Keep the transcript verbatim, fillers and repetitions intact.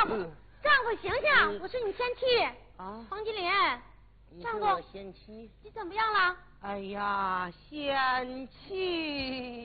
丈夫，丈夫醒醒，我是你先妻啊， 黄金莲。丈夫， 先妻， 你怎么样了？ 哎呀，贤妻